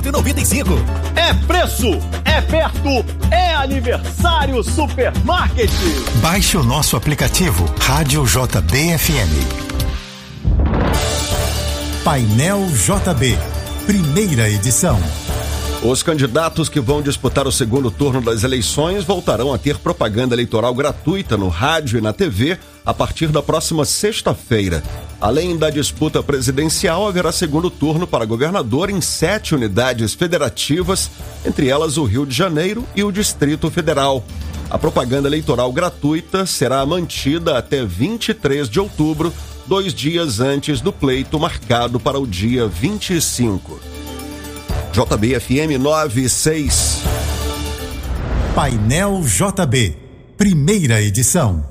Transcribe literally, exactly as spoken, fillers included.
noventa e cinco. É preço, é perto, é aniversário Supermarket. Baixe o nosso aplicativo Rádio J B F M. Painel J B, primeira edição. Os candidatos que vão disputar o segundo turno das eleições voltarão a ter propaganda eleitoral gratuita no rádio e na T V a partir da próxima sexta-feira. Além da disputa presidencial, haverá segundo turno para governador em sete unidades federativas, entre elas o Rio de Janeiro e o Distrito Federal. A propaganda eleitoral gratuita será mantida até vinte e três de outubro, dois dias antes do pleito marcado para o dia vinte e cinco. J B F M noventa e seis. Painel J B, primeira edição.